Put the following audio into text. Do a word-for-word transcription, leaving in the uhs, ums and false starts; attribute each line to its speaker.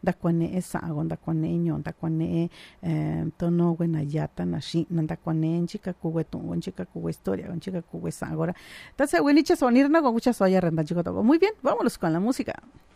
Speaker 1: ndakuane sago, ndakuane ño, ndakuane eh, tono guenayata nashi, ndakuane chica kuwe tungo, chica kuwe historia, chica kuwe sagora. Entonces, winiche sonirna con mucha soya renda chico. Muy bien, vámonos con la música.